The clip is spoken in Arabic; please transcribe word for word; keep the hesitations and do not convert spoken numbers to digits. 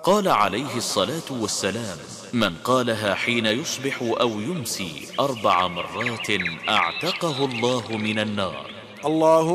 قال عليه الصلاة والسلام: من قالها حين يصبح أو يمسي أربع مرات أعتقه الله من النار. اللهم